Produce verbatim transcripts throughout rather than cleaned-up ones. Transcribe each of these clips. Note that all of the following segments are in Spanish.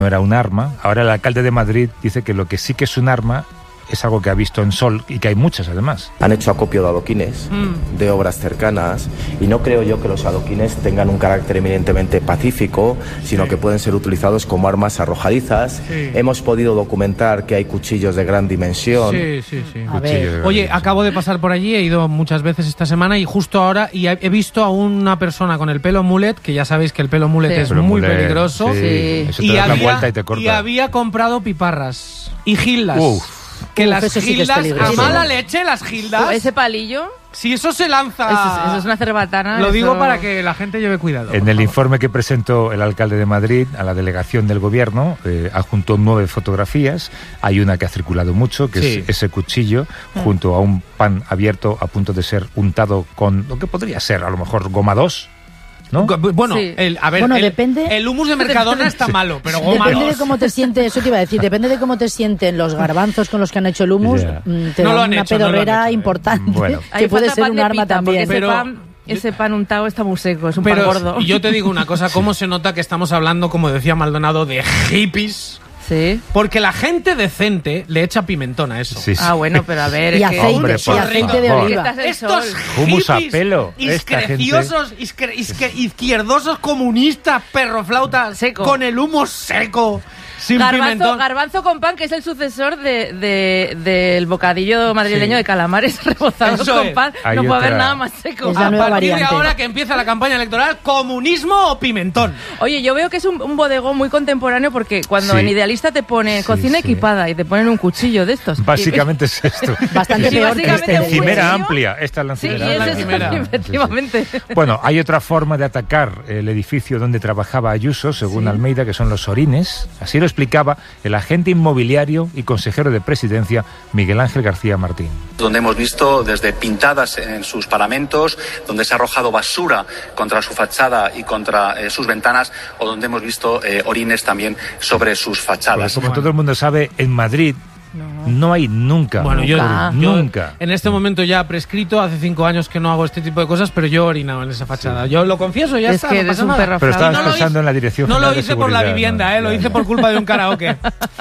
no era un arma. Ahora el alcalde de Madrid dice que lo que sí que es un arma es algo que ha visto en Sol y que hay muchas además. Han hecho acopio de adoquines, mm. de obras cercanas, y no creo yo que los adoquines tengan un carácter eminentemente pacífico, sino sí. que pueden ser utilizados como armas arrojadizas. Sí. Hemos podido documentar que hay cuchillos de gran dimensión. Sí, sí, sí. A ver. Oye, acabo de pasar por allí, he ido muchas veces esta semana y justo ahora y he visto a una persona con el pelo mullet, que ya sabéis que el pelo mullet sí. es pero muy mullet, peligroso, sí. Eso te y, das había, la vuelta y te corta. Y había comprado piparras y gildas. Uf. Que Uf, las gildas, sí a mala leche, las gildas. Ese palillo. Si eso se lanza. Eso, eso es una cerbatana. Lo eso... digo para que la gente lleve cuidado. En el favor. informe que presentó el alcalde de Madrid a la delegación del gobierno, eh, adjuntó nueve fotografías. Hay una que ha circulado mucho, que sí. es ese cuchillo, junto a un pan abierto a punto de ser untado con lo que podría ser, a lo mejor, goma dos. ¿No? Bueno, sí. el, a ver, bueno, el, depende, el hummus de Mercadona está malo, pero goma depende dos. de cómo te sientes, eso te iba a decir, depende de cómo te sienten los garbanzos con los que han hecho el hummus, yeah. te no dan lo han una hecho, pedorrera no hecho, importante, eh. bueno. que puede ser un arma también. Ese, pero, pan, ese pan untado está muy seco, es un pero, pan gordo. Y yo te digo una cosa, cómo se nota que estamos hablando, como decía Maldonado, de hippies. Sí. Porque la gente decente le echa pimentón a eso. Sí, sí. Ah, bueno, pero a ver... Y es aceite, que... Hombre, y aceite de oliva. Estos hummus a hippies pelo. iscreciosos, iscre, iscre, izquierdosos, comunistas, perroflautas, seco. Con el humo seco. Sin Garbanzo, garbanzo con pan, que es el sucesor de, de, del bocadillo madrileño sí. de calamares rebozados Eso con es. pan. Hay no puede otra... haber nada más seco. Es la a nueva partir variante. de ahora que empieza la campaña electoral, ¿comunismo o pimentón? Oye, yo veo que es un, un bodegón muy contemporáneo porque cuando sí. en Idealista te pone sí, cocina sí. equipada y te ponen un cuchillo de estos. Básicamente es esto. Bastante sí, peor básicamente que este. este. Encimera amplia. Esta es la Sí, encimera. y la es encimera. eso, efectivamente. Sí, sí. Bueno, hay otra forma de atacar el edificio donde trabajaba Ayuso, según sí. Almeida, que son los orines. Así lo explicaba el agente inmobiliario y consejero de Presidencia, Miguel Ángel García Martín. Donde hemos visto desde pintadas en sus paramentos, donde se ha arrojado basura contra su fachada y contra eh, sus ventanas, o donde hemos visto eh, orines también sobre sus fachadas. Pues como todo el mundo sabe, en Madrid No. no hay nunca. Bueno, nunca. Yo, nunca. Yo en este momento ya prescrito, hace cinco años que no hago este tipo de cosas, pero yo he orinado en esa fachada. Sí. Yo lo confieso, ya es está. Que no eres pasa un nada. perro pero estabas no pensando hice, en la dirección No general lo hice de por la seguridad, vivienda, no, eh, lo hice por culpa de un karaoke.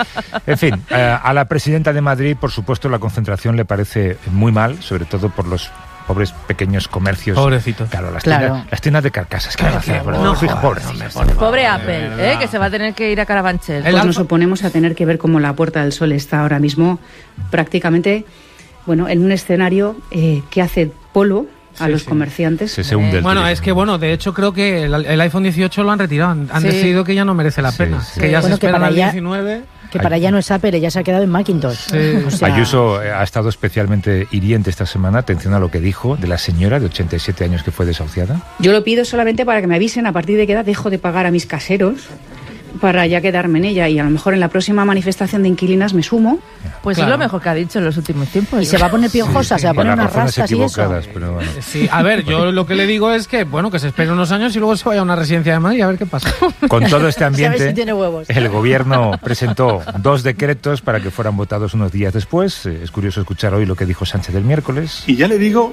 En fin, eh, a la presidenta de Madrid, por supuesto, la concentración le parece muy mal, sobre todo por los pobres pequeños comercios. Pobrecito. Claro, las, claro. Tiendas, las tiendas de carcasas. ¿Qué van a hacer? No, no, joder, pobrecito. Pobre Apple, eh, que se va a tener que ir a Carabanchel. Pues nos oponemos a tener que ver cómo la Puerta del Sol está ahora mismo prácticamente, bueno, en un escenario eh, que hace polo a sí, los sí. comerciantes. Se, se hunde el bueno, turismo. es que bueno, de hecho creo que el, el iPhone dieciocho lo han retirado. Han, han sí. decidido que ya no merece la pena. Sí, sí. Que ya bueno, se esperan al allá... diecinueve. Que para allá no es Apple, ella se ha quedado en Macintosh. Sí. O sea... Ayuso ha estado especialmente hiriente esta semana. Atención a lo que dijo de la señora de ochenta y siete años que fue desahuciada. Yo lo pido solamente para que me avisen a partir de qué edad dejo de pagar a mis caseros para ya quedarme en ella, y a lo mejor en la próxima manifestación de inquilinas me sumo. Pues claro. Es lo mejor que ha dicho en los últimos tiempos. Y se va a poner piojosa, sí, se va a poner unas rastas y eso. Pero bueno. Sí, a ver, yo lo que le digo es que bueno, que se espere unos años y luego se vaya a una residencia de Madrid a ver qué pasa. Con todo este ambiente, si tiene huevos. El gobierno presentó dos decretos para que fueran votados unos días después. Es curioso escuchar hoy lo que dijo Sánchez el miércoles. Y ya le digo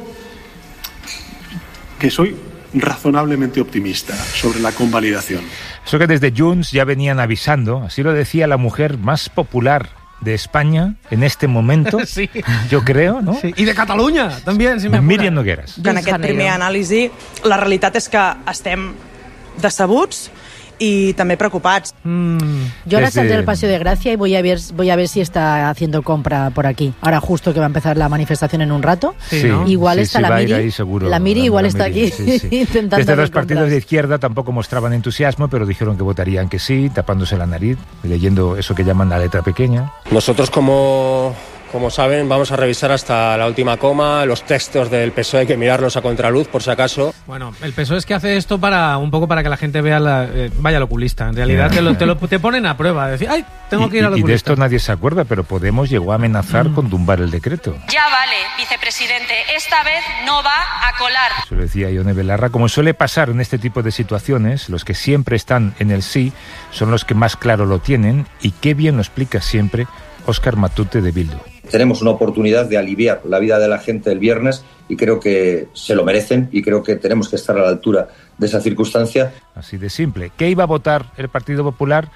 que soy razonablemente optimista sobre la convalidación. Eso que desde Junts ya venían avisando, así lo decía la mujer más popular de España en este momento, sí. yo creo, no? Sí. I de Catalunya, també, si m'apura. Míriam Nogueras. En aquest primer anàlisi, la realitat és que estem decebuts y también preocupados. Mm. Yo ahora Desde... saldré al Paseo de Gracia y voy a ver voy a ver si está haciendo compra por aquí. Ahora justo que va a empezar la manifestación en un rato. Sí, ¿no? Igual sí, está sí, la Miri. Ahí, seguro, la Miri igual la está Miri, aquí sí, sí. intentando. Desde los compras. partidos de izquierda tampoco mostraban entusiasmo, pero dijeron que votarían que sí, tapándose la nariz, leyendo eso que llaman la letra pequeña. Nosotros como... Como saben, vamos a revisar hasta la última coma los textos del P S O E, hay que mirarlos a contraluz, por si acaso. Bueno, el P S O E es que hace esto para un poco para que la gente vea la, eh, vaya al oculista. En realidad te, lo, te, lo, te ponen a prueba. Decir, ay, tengo y, que ir al oculista. Y de esto nadie se acuerda, pero Podemos llegó a amenazar mm. con tumbar el decreto. Ya vale, vicepresidente, esta vez no va a colar. Eso lo decía Ione Belarra. Como suele pasar en este tipo de situaciones, los que siempre están en el sí son los que más claro lo tienen, y qué bien lo explica siempre Óscar Matute de Bildu. Tenemos una oportunidad de aliviar la vida de la gente el viernes y creo que se lo merecen y creo que tenemos que estar a la altura de esa circunstancia. Así de simple. ¿Qué iba a votar el Partido Popular?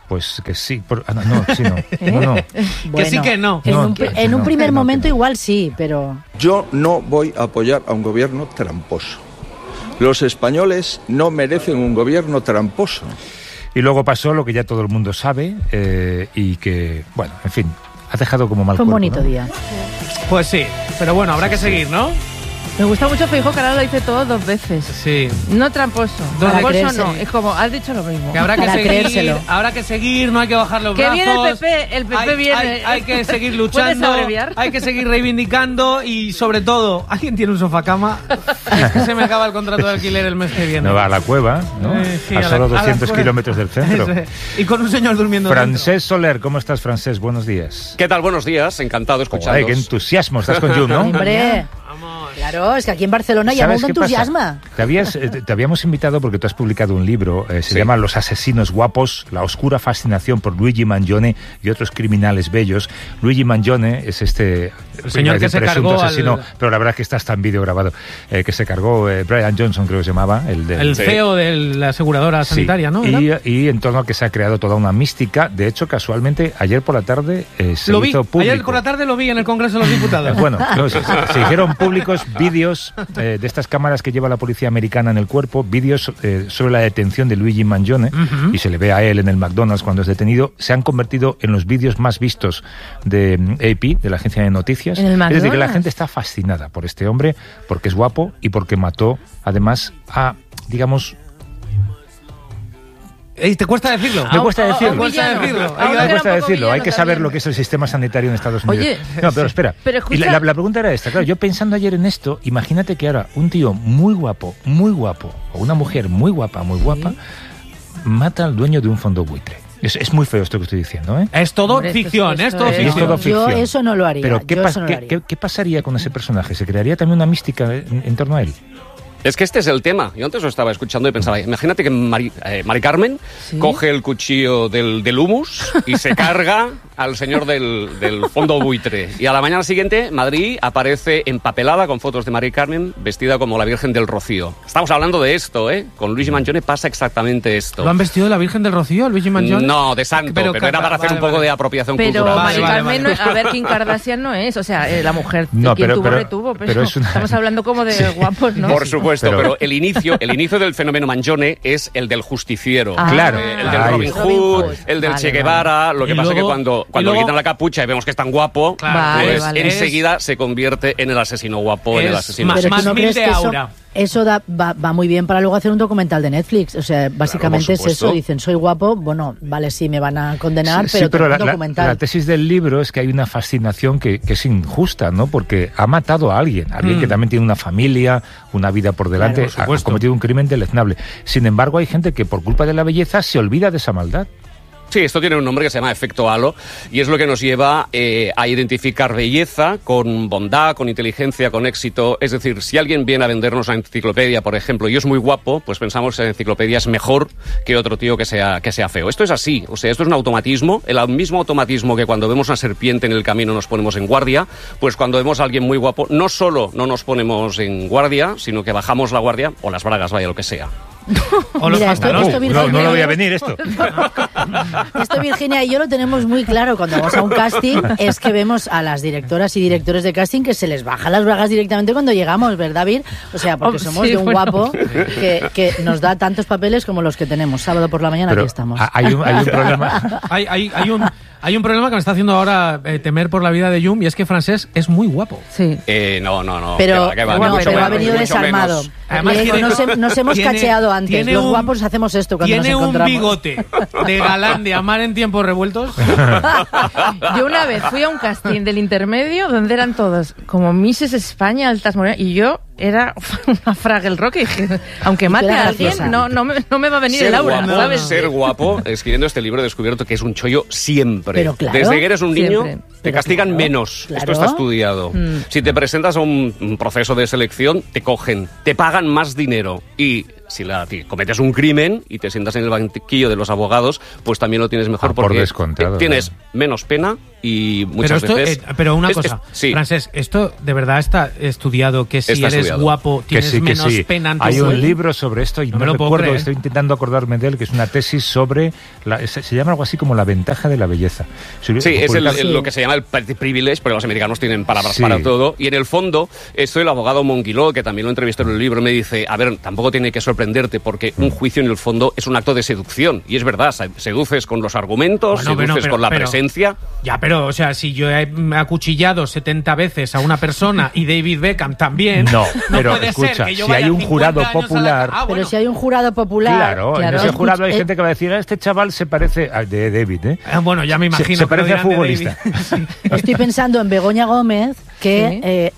Pues que sí. Por, ah, no, no, sí, no. ¿Eh? no, no. Bueno, que sí que no. En no, un, que, en un no, primer que no, momento que no. igual sí, pero... Yo no voy a apoyar a un gobierno tramposo. Los españoles no merecen un gobierno tramposo. Y luego pasó lo que ya todo el mundo sabe eh, y que, bueno, en fin, ha dejado como mal Fue un cuerpo, bonito ¿no? día. Pues sí, pero bueno, habrá que seguir, ¿no? Me gusta mucho Feijóo, que ahora lo dice todo dos veces. Sí. No tramposo. Para Tramposo creérselo. no. Es como, has dicho lo mismo. Que habrá que Para seguir, creérselo. habrá que seguir, no hay que bajar los Que brazos. viene el P P, el P P hay, viene. Hay, hay que seguir ¿Puedes luchando, abreviar? hay que seguir reivindicando y sobre todo, ¿alguien tiene un sofacama? Es que se me acaba el contrato de alquiler el mes que viene. No va a la cueva, ¿no? Eh, sí, a, a la- solo a la doscientos cueva. kilómetros del centro. Eso es. Y con un señor durmiendo Francés Soler, ¿cómo estás, Francés? Buenos días. ¿Qué tal? Buenos días, encantado de Joder, escucharos. qué entusiasmo, estás con Jun, ¿no? Hombre, claro, es que aquí en Barcelona ya ¿Sabes mucho qué pasa? entusiasma. Te, habías, eh, te habíamos invitado porque tú has publicado un libro, eh, se Sí. llama Los asesinos guapos, la oscura fascinación por Luigi Mangione y otros criminales bellos. Luigi Mangione es este El señor que se presunto cargó asesino, al- pero la verdad es que está hasta en vídeo grabado, eh, que se cargó eh, Brian Johnson, creo que se llamaba, el, de, El C E O de la aseguradora Sí, sanitaria, ¿no? Y, ¿Era? y en torno a que se ha creado toda una mística. De hecho, casualmente, ayer por la tarde eh, se Lo vi, hizo público. ayer por la tarde lo vi en el Congreso de los Diputados. Bueno, no, se, se hicieron públicos vídeos eh, de estas cámaras que lleva la policía americana en el cuerpo, vídeos eh, sobre la detención de Luigi Mangione, Ujú. y se le ve a él en el McDonald's cuando es detenido. Se han convertido en los vídeos más vistos de mm, A P, de la agencia de noticias. ¿En el Es decir, que la McDonald's? gente está fascinada por este hombre, porque es guapo y porque mató, además, a, digamos... Ey, ¿te cuesta decirlo? Me cuesta a- a un decirlo. Me cuesta villano. decirlo. A Hay uno que- Me que era cuesta un poco decirlo, hay villano que saber también. lo que es el sistema sanitario en Estados Unidos. Oye, no, pero espera. pero Y escucha- la, la- la pregunta era esta, claro, yo pensando ayer en esto, imagínate que ahora un tío muy guapo, muy guapo, o una mujer muy guapa, muy guapa, mata al dueño de un fondo buitre. Es, es muy feo esto que estoy diciendo, ¿eh? Es todo Hombre, esto- ficción, esto es todo es- Y es ficción. todo Yo ficción. eso no lo haría. Pero ¿qué, yo pas- eso no lo qué- haría. qué- qué pasaría con ese personaje? ¿Se crearía también una mística en, en torno a él? Es que este es el tema. Yo antes lo estaba escuchando y pensaba, imagínate que Mari, eh, Mari Carmen Sí. coge el cuchillo del, del humus y se carga al señor del, del fondo buitre. Y a la mañana siguiente, Madrid aparece empapelada con fotos de Mari Carmen vestida como la Virgen del Rocío. Estamos hablando de esto, ¿eh? Con Luigi Mangione pasa exactamente esto. ¿Lo han vestido de la Virgen del Rocío, Luigi Mangione? No, de santo, pero, Pero era para hacer vale, un poco vale. de apropiación Pero cultural. Vale, Mari vale, Carmen, vale. no- a ver, Kim Kardashian no es. O sea, eh, la mujer, No, quien pero- tuvo pero- retuvo. Pero, pero es una- estamos hablando como de guapos, ¿no? Por supuesto, Pero- pero, el inicio, el inicio del fenómeno Mangione es el del justiciero. Ah. Claro. Eh, el del Ahí Robin está. Hood, Robin Hood. el del Vale, Che Guevara. Lo que Y pasa es que luego- cuando, y cuando luego- le quitan la capucha y vemos que es tan guapo, Claro. Vale, pues vale. enseguida se convierte en el asesino guapo, en el Es asesino más- Pero sexy. tú no mil crees de que eso, aura. eso da- va, va muy bien para luego hacer un documental de Netflix. O sea, básicamente es supuesto. eso. Dicen, soy guapo, bueno, vale, sí, me van a condenar, Sí, pero, sí, pero tengo la, un la- documental. la tesis del libro es que hay una fascinación que, que es injusta, ¿no? Porque ha matado a alguien, alguien Mm. que también tiene una familia, una vida por delante, Claro, por ha supuesto. cometido un crimen deleznable. Sin embargo, hay gente que por culpa de la belleza se olvida de esa maldad. Sí, esto tiene un nombre que se llama efecto halo y es lo que nos lleva eh, a identificar belleza con bondad, con inteligencia, con éxito. Es decir, si alguien viene a vendernos una enciclopedia, por ejemplo, y es muy guapo, pues pensamos que la enciclopedia es mejor que otro tío que sea, que sea feo. Esto es así, o sea, esto es un automatismo, el mismo automatismo que cuando vemos una serpiente en el camino nos ponemos en guardia, pues cuando vemos a alguien muy guapo, no solo no nos ponemos en guardia, sino que bajamos la guardia o las bragas, vaya, lo que sea. O los Mira, esto- pantalones. esto, no, Virginia, no lo voy a venir esto. Esto Virginia y yo lo tenemos muy claro cuando vamos a un casting, es que vemos a las directoras y directores de casting que se les bajan las bragas directamente cuando llegamos, ¿verdad, Vir? O sea, porque Oh, somos sí, de un bueno. guapo que, que nos da tantos papeles como los que tenemos. Sábado por la mañana Pero aquí estamos. ha- hay un, hay un problema. Hay, hay, hay, un, hay un problema que me está haciendo ahora eh, temer por la vida de Jum y es que Francés es muy guapo. Sí. Eh, no, no, no. Pero, que va, que va, no, ni mucho pero ha menos, venido ni mucho desarmado. menos. Además Le digo, tiene- nos, he- nos hemos tiene- cacheado antes. tiene Los un- guapos hacemos esto cuando Tiene nos un encontramos. bigote de galán de amar en tiempos revueltos. Yo una vez fui a un casting del intermedio donde eran todos como Misses España, altas morenas, y yo era una Fraggle Rock y dije, aunque mate era a alguien, graciosa. no, no, me, no me va a venir Ser el aura, guapo, ¿sabes? ser guapo, escribiendo este libro he descubierto que es un chollo siempre. Pero claro, Desde que eres un niño siempre. te Pero castigan claro, menos. claro. Esto está estudiado. Mm. Si te presentas a un, un proceso de selección, te cogen, te pagan más dinero y si la, ti- cometes un crimen y te sientas en el banquillo de los abogados, pues también lo tienes mejor Ah, por porque descontado, eh, tienes claro. menos pena y muchas pero esto, veces... Eh, pero una es, cosa, es, sí. Francés, ¿esto de verdad está estudiado que si está eres estudiado. guapo tienes que sí, que menos sí. pena en tu Hay un cuerpo? libro sobre esto y no, no me lo puedo recuerdo, creer. estoy intentando acordarme de él, que es una tesis sobre, la, se, se llama algo así como la ventaja de la belleza. Sí, es el, el, lo que se llama el privilege, porque los americanos tienen palabras sí. para todo, y en el fondo, esto el abogado Monguiló, que también lo entrevistó en el libro, me dice, a ver, tampoco tiene que sorprenderte, porque un juicio en el fondo es un acto de seducción, y es verdad, seduces con los argumentos, bueno, seduces bueno, pero, con la pero, presencia. Ya, pero, o sea, si yo he acuchillado setenta veces a una persona y David Beckham también, no, no pero puede escucha, ser que yo si hay un jurado La... popular... Ah, bueno. Pero si hay un jurado popular... Claro, claro en ese escucha, jurado hay eh, gente que va a decir, ah, este chaval se parece a de David, ¿eh? Ah, bueno, ya me imagino. Se, se parece a futbolista. Sí. Estoy pensando en Begoña Gómez, que sí. eh,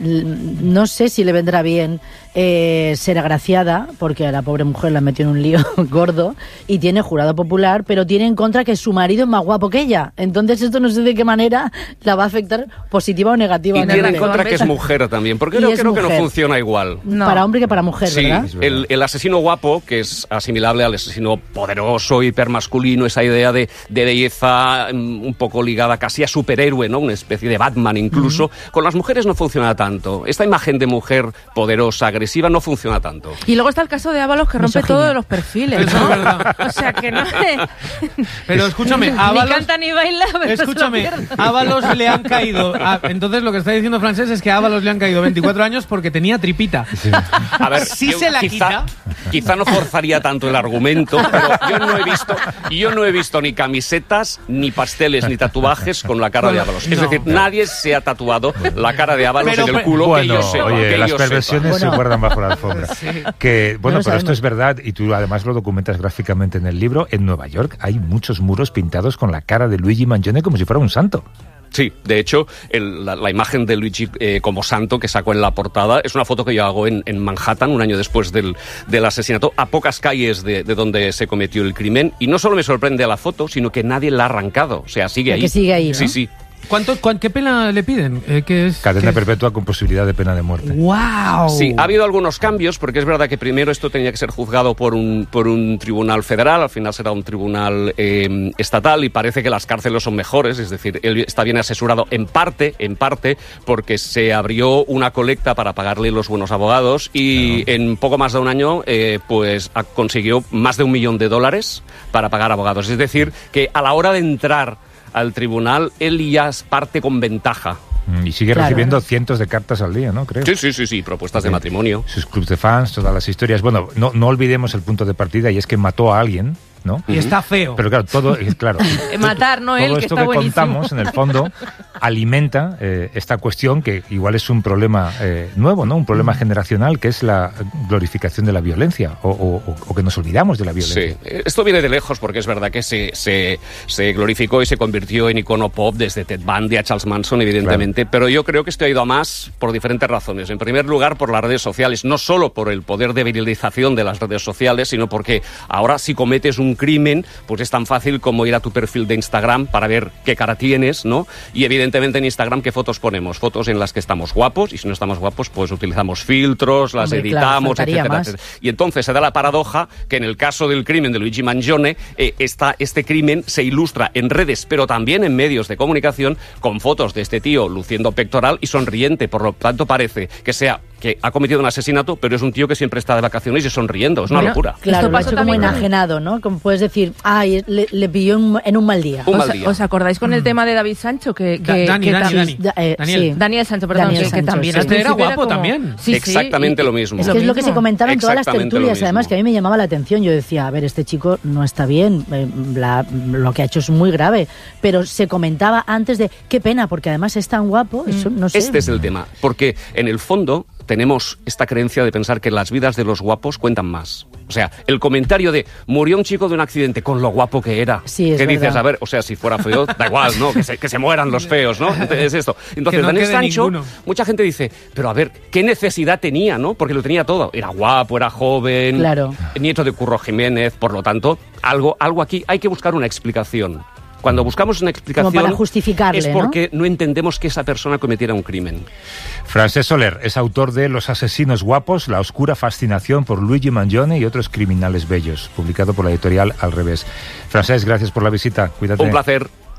no sé si le vendrá bien eh, ser agraciada, porque a la pobre mujer la metió en un lío gordo, y tiene jurado popular, pero tiene en contra que su marido es más guapo que ella. Entonces esto no sé de qué manera la va a afectar positiva o negativa. Y tiene en contra que es mujer también, porque creo, creo que no funciona igual. No. Para hombre que para mujer, sí, ¿verdad? El, el asesino guapo, que es asimilable al asesino poderoso, hipermasculino, esa idea de, de belleza un poco ligada casi a superhéroe, ¿no? Una especie de Batman incluso. Uh-huh. Con las mujeres no funciona tanto. Esta imagen de mujer poderosa, agresiva, no funciona tanto. Y luego está el caso de Ábalos, que rompe Misoginia. todos los perfiles, ¿no? O sea, que no es... Pero escúchame, Ábalos... Ni canta ni baila, pero escúchame, Ábalos le han caído... A, entonces lo que está diciendo Francés es que a Ábalos le han caído veinticuatro años porque tenía tripita. Sí. A ver, si yo, se la quizá, quita... Quizá no forzaría tanto el argumento, pero yo no he visto, yo no he visto ni camisetas, ni pasteles, ni tatuajes con la cara bueno, de Ábalos. Es no. decir, nadie se ha tatuado la cara de Ábalos pero, en el culo bueno, que yo sepa. Oye, que las yo perversiones sepa. se guardan bajo la alfombra. Sí. Que, bueno, no pero esto es verdad, y tú además lo documentas gráficamente en el libro. En Nueva York hay muchos muros pintados con la cara de Luigi Mangione como si fuera un santo. Sí, de hecho, el, la, la imagen de Luigi eh, como santo que sacó en la portada es una foto que yo hago en, en Manhattan, un año después del, del asesinato, a pocas calles de, de donde se cometió el crimen. Y no solo me sorprende la foto, sino que nadie la ha arrancado. O sea, sigue ahí. Que sigue ahí, ¿no? Sí, sí. ¿Cuánto, cuán, ¿Qué pena le piden? Eh, ¿qué es, Cadena qué es? perpetua con posibilidad de pena de muerte. ¡Wow! Sí, ha habido algunos cambios, porque es verdad que primero esto tenía que ser juzgado por un, por un tribunal federal, al final será un tribunal eh, estatal, y parece que las cárceles son mejores, es decir, él está bien asesorado en parte, en parte, porque se abrió una colecta para pagarle los buenos abogados, y claro. en poco más de un año eh, pues consiguió más de un millón de dólares para pagar abogados. Es decir, que a la hora de entrar al tribunal, él ya parte con ventaja. Y sigue claro. recibiendo cientos de cartas al día, ¿no? Creo. Sí, sí, sí, sí, propuestas de matrimonio. Sus clubs de fans, todas las historias. Bueno, no, no olvidemos el punto de partida, y es que mató a alguien, ¿no? Y está feo. Pero claro, todo, claro. Matar, no él, todo que esto está que buenísimo. contamos, en el fondo, alimenta eh, esta cuestión que igual es un problema eh, nuevo, ¿no? Un problema generacional, que es la glorificación de la violencia, o, o, o que nos olvidamos de la violencia. Sí, esto viene de lejos, porque es verdad que se, se, se glorificó y se convirtió en icono pop desde Ted Bundy a Charles Manson, evidentemente, claro. pero yo creo que esto ha ido a más por diferentes razones. En primer lugar, por las redes sociales, no solo por el poder de viralización de las redes sociales, sino porque ahora si cometes un crimen, pues es tan fácil como ir a tu perfil de Instagram para ver qué cara tienes, ¿no? Y evidentemente en Instagram, ¿qué fotos ponemos? Fotos en las que estamos guapos, y si no estamos guapos, pues utilizamos filtros, las Hombre, editamos, claro, etcétera, etcétera. Y entonces se da la paradoja que en el caso del crimen de Luigi Mangione, eh, esta, este crimen se ilustra en redes, pero también en medios de comunicación, con fotos de este tío luciendo pectoral y sonriente. Por lo tanto, parece que sea que ha cometido un asesinato, pero es un tío que siempre está de vacaciones y sonriendo. Es una bueno, locura. Claro, lo ha hecho como enajenado, ¿no? Como puedes decir, ay, le, le pilló en, en un mal día. Un ¿Os, mal día. ¿Os acordáis con mm. el tema de David Sancho? Que, que, Dani, que Dani, tam- Dani. Da, eh, Daniel. sí. Daniel Sancho, perdón, Daniel que, Sancho, que también. sí. Este era guapo como... también. Sí, Exactamente sí, lo mismo. Es que es lo que se comentaba en todas las tertulias, lo además, que a mí me llamaba la atención. Yo decía, a ver, este chico no está bien, eh, la, lo que ha hecho es muy grave, pero se comentaba antes de, qué pena, porque además es tan guapo, eso, no sé. Este es el tema, porque en el fondo tenemos esta creencia de pensar que las vidas de los guapos cuentan más. O sea, el comentario de murió un chico de un accidente con lo guapo que era. Sí, es ¿Qué dices? verdad. A ver, o sea, si fuera feo, da igual, ¿no? Que se, que se mueran los feos, ¿no? Es esto. Entonces, no Daniel quede Sancho, ninguno. mucha gente dice, pero a ver, ¿qué necesidad tenía, no? Porque lo tenía todo. Era guapo, era joven, Claro. nieto de Curro Jiménez, por lo tanto, algo, algo aquí hay que buscar una explicación. Cuando buscamos una explicación Como para justificarle, es porque ¿no? no entendemos que esa persona cometiera un crimen. Francesc Soler es autor de Los asesinos guapos, la oscura fascinación por Luigi Mangione y otros criminales bellos, publicado por la editorial Al Revés. Francesc, gracias por la visita. Cuídate. Un placer.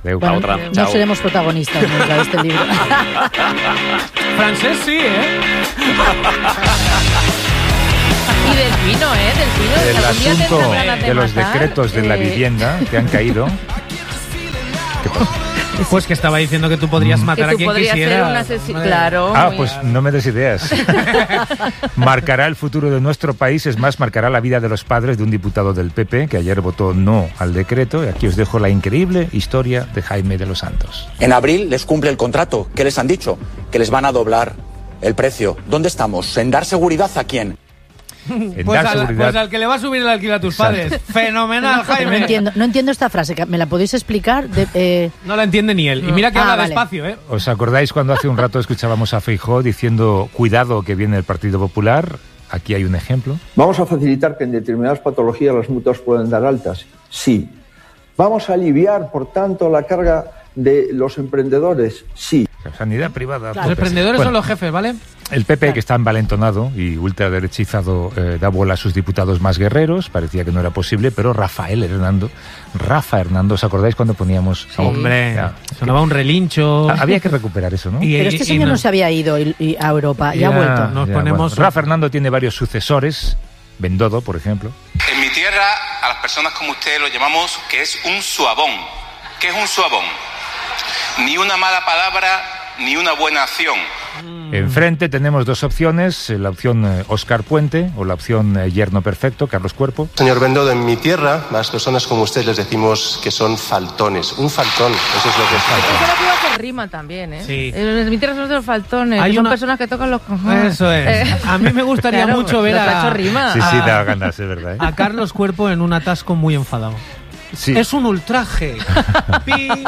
Adeu. Bueno, otra. no Chao. seremos protagonistas nunca de este libro. Francés sí, ¿eh? Y del vino, ¿eh? Del vino. El Algún día asunto tendrán ganas de los matar, decretos de la eh, vivienda que han caído. ¿Qué pasa? Pues que estaba diciendo que tú podrías matar Que a tú quien podrías ser quisieras. un asesino. Claro. Ah, muy pues bien. no me des ideas. Marcará el futuro de nuestro país, es más, marcará la vida de los padres de un diputado del P P que ayer votó no al decreto. Y aquí os dejo la increíble historia de Jaime de los Santos. En abril les cumple el contrato. ¿Qué les han dicho? Que les van a doblar el precio. ¿Dónde estamos? ¿En dar seguridad a quién? En Pues dar al, seguridad. pues al que le va a subir el alquiler a tus Exacto. padres. Fenomenal, No Jaime. entiendo, no entiendo esta frase. ¿Me la podéis explicar? De, eh, No la entiende ni él. Y mira que Ah, habla vale. despacio, ¿eh? ¿Os acordáis cuando hace un rato escuchábamos a Feijóo diciendo cuidado que viene el Partido Popular? Aquí hay un ejemplo. ¿Vamos a facilitar que en determinadas patologías las mutuas puedan dar altas? Sí. ¿Vamos a aliviar, por tanto, la carga de los emprendedores? Sí. La sanidad privada. Los tope. emprendedores Bueno, son los jefes, ¿vale? El P P, que está envalentonado y ultraderechizado, eh, da bola a sus diputados más guerreros. Parecía que no era posible, pero Rafael Hernando, Rafa Hernando, ¿os acordáis cuando poníamos? Sí. Hombre, Ya. sonaba un relincho. Ah, había que recuperar eso, ¿no? Y- pero este y señor no- no se había ido y- y a Europa y Ya, ha vuelto. Nos ya, ponemos- bueno. Rafa Hernando tiene varios sucesores. Bendodo, por ejemplo. En mi tierra, a las personas como usted lo llamamos que es un suabón. ¿Qué es un suabón? Ni una mala palabra, ni una buena acción. Enfrente tenemos dos opciones, eh, la opción eh, Óscar Puente o la opción eh, Yerno Perfecto, Carlos Cuerpo. Señor Bendodo, en mi tierra, a las personas como usted les decimos que son faltones. Un faltón, eso es lo que es faltón. Eso lo que hacer rima también, ¿eh? Sí. En mi tierra son los faltones, Hay que son una- personas que tocan los cojones. Eso es. Eh, A mí me gustaría claro, mucho ver los a, ha hecho rima. Sí, sí, a- da ganas, es verdad. ¿eh? a Carlos Cuerpo en un atasco muy enfadado. Sí. Es un ultraje. Pi, pi.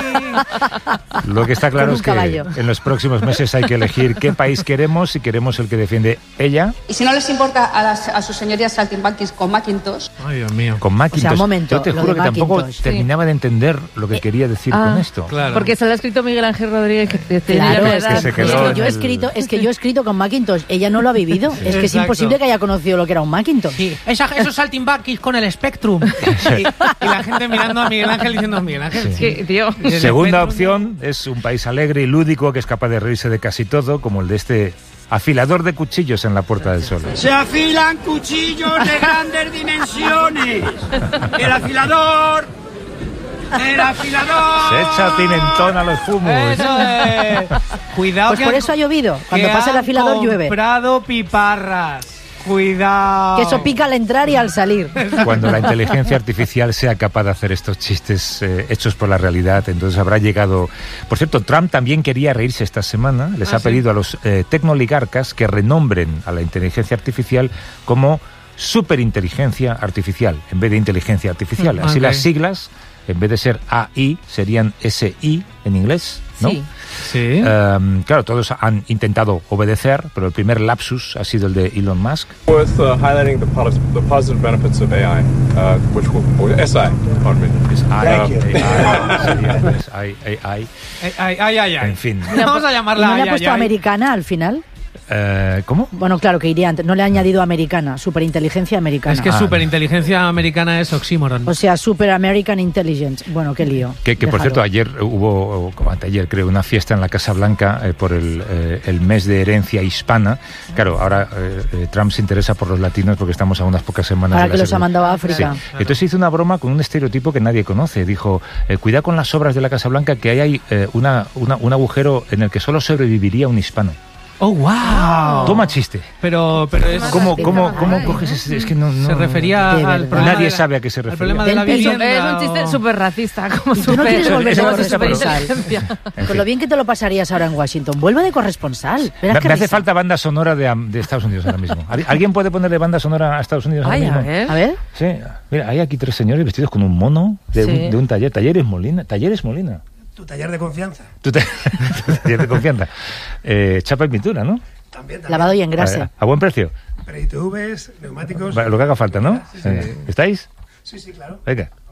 Lo que está claro Con un es que caballo. en los próximos meses hay que elegir qué país queremos, si queremos el que defiende ella, Y si no les importa a, las, a sus señorías saltimbanquis con Macintosh, Ay, Dios mío. con Macintosh. O sea, un momento, Yo te lo juro de que tampoco Macintosh. terminaba de entender lo que quería decir ah, con esto. Claro. Porque se lo ha escrito Miguel Ángel Rodríguez. Que te- te- Claro, te- es que que, se es quedó que en yo he el- escrito, es que yo he escrito con Macintosh, ella no lo ha vivido, es que es Exacto. imposible que haya conocido lo que era un Macintosh. Sí, esa- esos saltimbanquis con el Spectrum. Y, y la gente mirando a Miguel Ángel diciendo, Miguel Ángel, Sí. que, tío. el Segunda Spectrum- opción es un país alegre y lúdico que es capaz de reírse de casi todo, como el de este afilador de cuchillos en la Puerta del Sol. Se afilan cuchillos de grandes dimensiones. El afilador. El afilador. Se echa pimentón a los fumos. Eso es. Cuidado Pues que por han- eso ha llovido. Cuando que pasa el han afilador llueve. comprado piparras. Cuidado. Que eso pica al entrar y al salir. Cuando la inteligencia artificial sea capaz de hacer estos chistes eh, hechos por la realidad, entonces habrá llegado... Por cierto, Trump también quería reírse esta semana. Les Ah, ha ¿sí? pedido a los eh, tecnoligarcas que renombren a la inteligencia artificial como superinteligencia artificial, en vez de inteligencia artificial. Así Ok. las siglas, en vez de ser A I, serían S I en inglés, ¿no? Sí. Sí. Um, claro, todos han intentado obedecer, pero el primer lapsus ha sido el de Elon Musk. Worth uh, highlighting the, pos- the positive benefits of A I, uh, which will, or S I, pardon me. Es I, Thank you. A I, sería, pues, I, I, I. Ay, ay, ay, ay, ay. En fin. Vamos a ¿Y llamarla no le ay, ha puesto ay, ay. americana al final? Eh, ¿Cómo? Bueno, claro que iría antes. No le ha añadido americana, superinteligencia americana. Es que Ah. superinteligencia americana es oxímoron. O sea, Super American Intelligence. Bueno, qué lío. Que, que por Déjalo. cierto, ayer hubo, o como anteayer creo, una fiesta en la Casa Blanca eh, por el, eh, el mes de herencia hispana. Claro, ahora eh, eh, Trump se interesa por los latinos porque estamos a unas pocas semanas Ahora de la que los ha segunda- mandado a África. Sí. Entonces hizo una broma con un estereotipo que nadie conoce. Dijo, eh, cuidado con las obras de la Casa Blanca, que ahí hay eh, una, una- un agujero en el que solo sobreviviría un hispano. ¡Oh, wow! Toma chiste. Pero, pero es... ¿Cómo, cómo, cómo coges ese? Es que no, no- Se refería De al verdad. problema Nadie de la- sabe a qué se al refería. problema de la Del peso. vivienda. Es un chiste o- súper racista, como Tú no súper... quieres volver de Eso- eso- corresponsal. superinteligencia. En Con fin. lo bien que te lo pasarías ahora en Washington. Vuelve de corresponsal. Verás Me, qué me hace risa. falta banda sonora de, am- de Estados Unidos ahora mismo. ¿Al- ¿Alguien puede ponerle banda sonora a Estados Unidos Ay, ahora a mismo? ver. A ver. Sí, mira, hay aquí tres señores vestidos con un mono de, Sí. un, de un taller. Talleres Molina. Talleres Molina. Tu taller de confianza. Tu, ta- tu taller de confianza. Eh, chapa y pintura, ¿no? También, también. Lavado y A, engrase. a buen precio. Pero I T Vs, neumáticos. Va, Lo que haga falta, ¿no? Sí, sí. Eh, ¿Estáis? Sí, sí, claro. Venga.